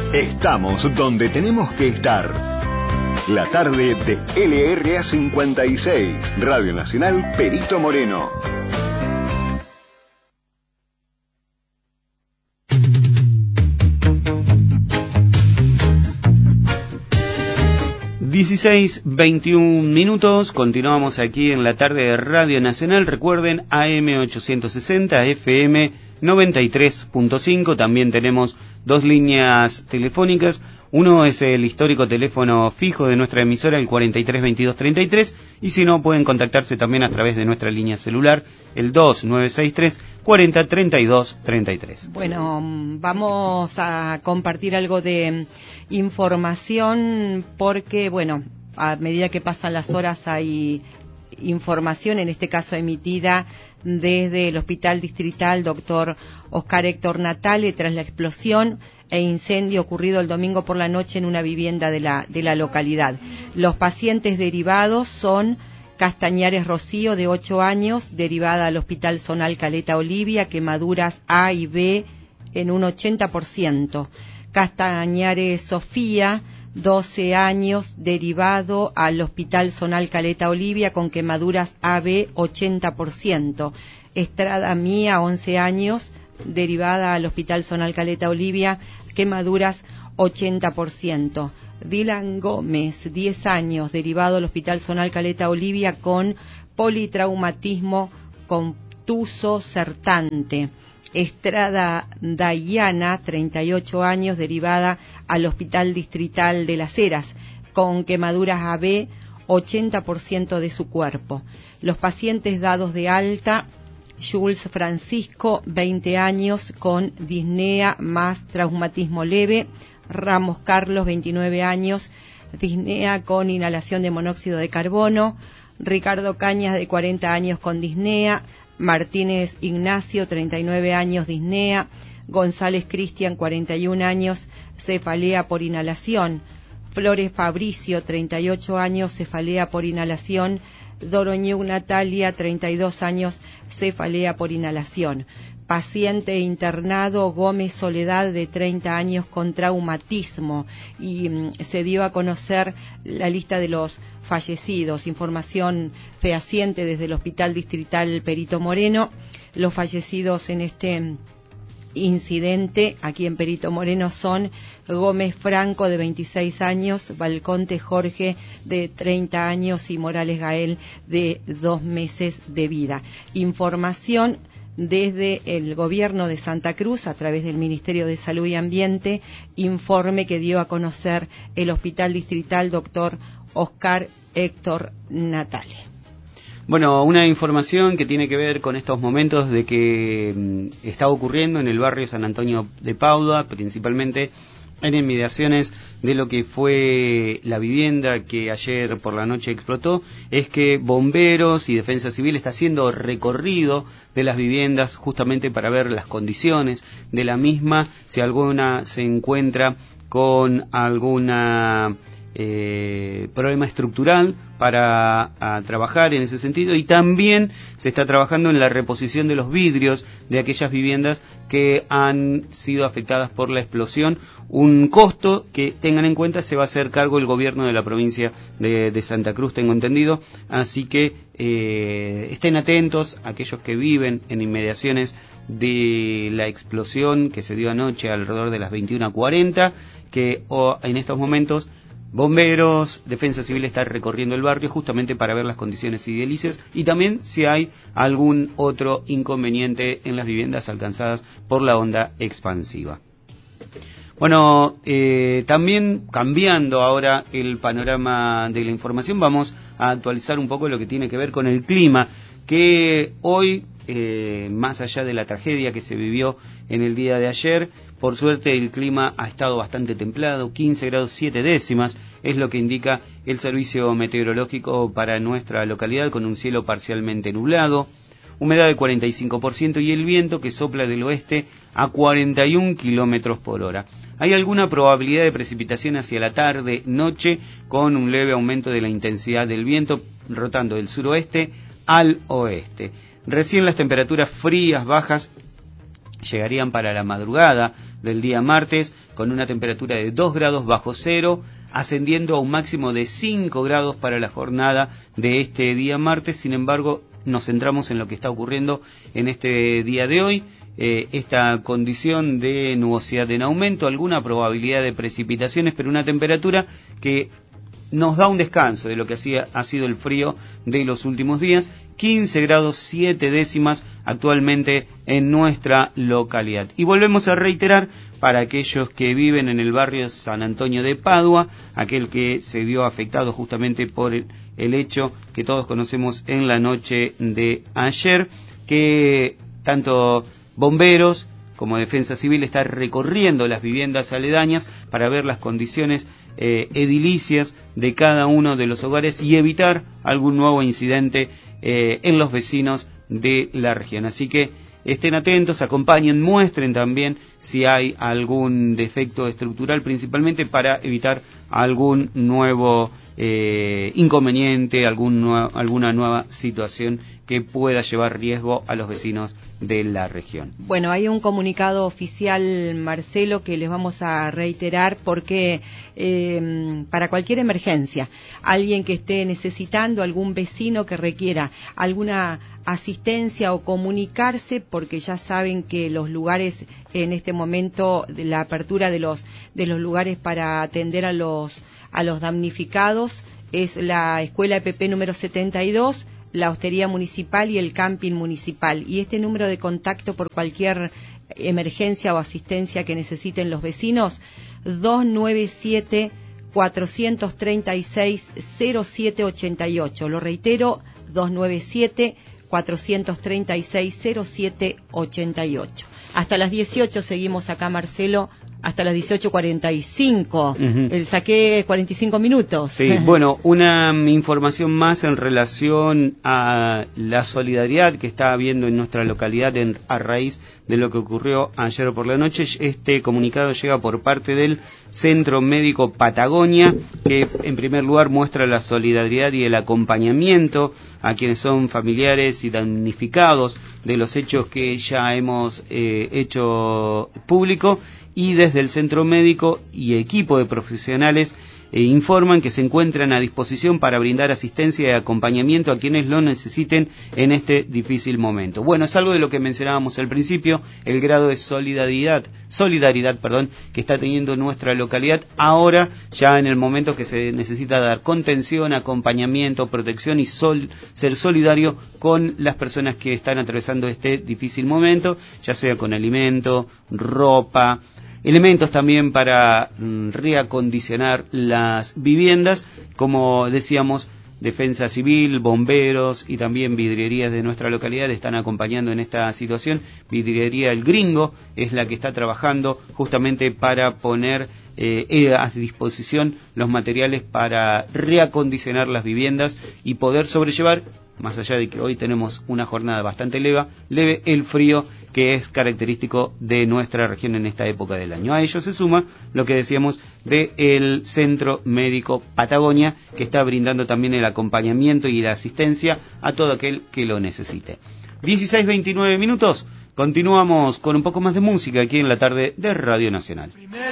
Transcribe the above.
Estamos donde tenemos que estar. La tarde de LRA 56, Radio Nacional Perito Moreno. (16:21) Continuamos aquí en la tarde de Radio Nacional. Recuerden, AM 860, FM 93.5. También tenemos dos líneas telefónicas. Uno es el histórico teléfono fijo de nuestra emisora, el 432233, y si no, pueden contactarse también a través de nuestra línea celular, el 2963 403233. Bueno, vamos a compartir algo de información porque, bueno, a medida que pasan las horas hay información, en este caso emitida desde el Hospital Distrital Dr. Oscar Héctor Natale tras la explosión e incendio ocurrido el domingo por la noche en una vivienda de la localidad. Los pacientes derivados son Castañares Rocío, de 8 años, derivada al Hospital Zonal Caleta Olivia, quemaduras A y B en un 80%. Castañares Sofía, 12 años, derivado al Hospital Zonal Caleta Olivia con quemaduras AB 80%. Estrada Mía, 11 años, derivada al Hospital Zonal Caleta Olivia, quemaduras 80%. Dylan Gómez, 10 años, derivado al Hospital Zonal Caleta Olivia con politraumatismo contuso certante. Estrada Dayana, 38 años, derivada al Hospital Distrital de Las Heras, con quemaduras AB 80% de su cuerpo. Los pacientes dados de alta: Jules Francisco, 20 años, con disnea más traumatismo leve. Ramos Carlos, 29 años, disnea con inhalación de monóxido de carbono. Ricardo Cañas, de 40 años, con disnea. Martínez Ignacio, 39 años, disnea. González Cristian, 41 años, cefalea por inhalación. Flores Fabricio, 38 años, cefalea por inhalación. Doroñuk Natalia, 32 años, cefalea por inhalación. Paciente internado Gómez Soledad, de 30 años, con traumatismo, y se dio a conocer la lista de los fallecidos. Información fehaciente desde el Hospital Distrital Perito Moreno. Los fallecidos en este incidente aquí en Perito Moreno son Gómez Franco, de 26 años, Balconte Jorge, de 30 años, y Morales Gael, de 2 meses de vida. Información desde el gobierno de Santa Cruz a través del Ministerio de Salud y Ambiente, informe que dio a conocer el Hospital Distrital Dr. Oscar Héctor Natale. Bueno, una información que tiene que ver con estos momentos de que está ocurriendo en el barrio San Antonio de Padua, principalmente en inmediaciones de lo que fue la vivienda que ayer por la noche explotó, es que bomberos y defensa civil está haciendo recorrido de las viviendas justamente para ver las condiciones de la misma, si alguna se encuentra con alguna problema estructural, para trabajar en ese sentido, y también se está trabajando en la reposición de los vidrios de aquellas viviendas que han sido afectadas por la explosión, un costo que, tengan en cuenta, se va a hacer cargo el gobierno de la provincia de Santa Cruz, tengo entendido, así que estén atentos aquellos que viven en inmediaciones de la explosión que se dio anoche alrededor de las 21:40, que en estos momentos bomberos, defensa civil está recorriendo el barrio justamente para ver las condiciones edilicias y también si hay algún otro inconveniente en las viviendas alcanzadas por la onda expansiva. Bueno, también cambiando ahora el panorama de la información, vamos a actualizar un poco lo que tiene que ver con el clima, que hoy, más allá de la tragedia que se vivió en el día de ayer, por suerte el clima ha estado bastante templado, 15 grados 7 décimas, es lo que indica el servicio meteorológico para nuestra localidad, con un cielo parcialmente nublado, humedad de 45% y el viento que sopla del oeste a 41 kilómetros por hora. Hay alguna probabilidad de precipitación hacia la tarde, noche, con un leve aumento de la intensidad del viento, rotando del suroeste al oeste. Recién las temperaturas frías bajas llegarían para la madrugada del día martes, con una temperatura de 2 grados bajo cero, ascendiendo a un máximo de 5 grados para la jornada de este día martes. Sin embargo, nos centramos en lo que está ocurriendo en este día de hoy. Esta condición de nubosidad en aumento, alguna probabilidad de precipitaciones, pero una temperatura que nos da un descanso de lo que ha sido el frío de los últimos días. 15 grados 7 décimas actualmente en nuestra localidad. Y volvemos a reiterar, para aquellos que viven en el barrio San Antonio de Padua, aquel que se vio afectado justamente por el hecho que todos conocemos en la noche de ayer, que tanto bomberos como Defensa Civil está recorriendo las viviendas aledañas para ver las condiciones edilicias de cada uno de los hogares y evitar algún nuevo incidente en los vecinos de la región. Así que estén atentos, acompañen, muestren también si hay algún defecto estructural, principalmente para evitar algún nuevo inconveniente, alguna nueva situación que pueda llevar riesgo a los vecinos de la región. Bueno, hay un comunicado oficial, Marcelo, que les vamos a reiterar porque para cualquier emergencia, alguien que esté necesitando, algún vecino que requiera alguna asistencia o comunicarse, porque ya saben que los lugares en este momento, de la apertura de los lugares para atender a los damnificados, es la Escuela EPP número 72, la Hostería Municipal y el Camping Municipal. Y este número de contacto por cualquier emergencia o asistencia que necesiten los vecinos, 297-436-0788. Lo reitero, 297-436-0788. Hasta las 18 seguimos acá, Marcelo, hasta las 18:45. Saqué 45 minutos. Sí, bueno, una información más en relación a la solidaridad que está habiendo en nuestra localidad a raíz de lo que ocurrió ayer por la noche. Este comunicado llega por parte del Centro Médico Patagonia, que en primer lugar muestra la solidaridad y el acompañamiento a quienes son familiares y damnificados de los hechos que ya hemos hecho público, y desde el centro médico y equipo de profesionales informan que se encuentran a disposición para brindar asistencia y acompañamiento a quienes lo necesiten en este difícil momento. Bueno, es algo de lo que mencionábamos al principio, el grado de solidaridad, que está teniendo nuestra localidad ahora, ya en el momento que se necesita dar contención, acompañamiento, protección y ser solidario con las personas que están atravesando este difícil momento, ya sea con alimento, ropa, elementos también para reacondicionar las viviendas, como decíamos. Defensa Civil, bomberos y también vidrierías de nuestra localidad están acompañando en esta situación. Vidriería El Gringo es la que está trabajando justamente para poner a disposición los materiales para reacondicionar las viviendas y poder sobrellevar, más allá de que hoy tenemos una jornada bastante leve, el frío que es característico de nuestra región en esta época del año. A ello se suma lo que decíamos del Centro Médico Patagonia, que está brindando también el acompañamiento y la asistencia a todo aquel que lo necesite. 16:29 minutos, continuamos con un poco más de música aquí en la tarde de Radio Nacional.